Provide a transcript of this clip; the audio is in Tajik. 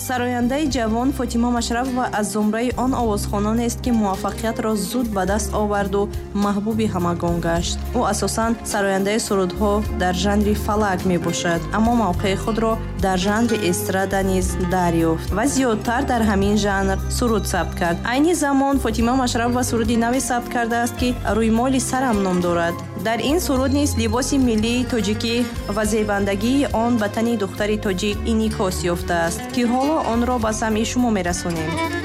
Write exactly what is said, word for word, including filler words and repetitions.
сарояндаи ҷавон Фотима Машрабова аз зумраи он овозхононест ки муваффақиятро зуд ба даст оварду маҳбуби ҳамагон гашт. ӯ асосан сарояндаи сурудҳо дар жанри фалак мебошад, аммо мавқеи худро дар жанри эстрада низ дарёфт ва зиёдтар дар ҳамин жанр суруд сабт кард. айни замон Фотима Машрабова суруди наве сабт кардааст ки рӯймоли сарам ном дорад. дар ин суруд низ либоси миллии тоҷикӣ ва зебандагии он ба тани духтари тоҷик инъикос ёфтааст ки ҳоло онро ба самъи шумо мерасонем.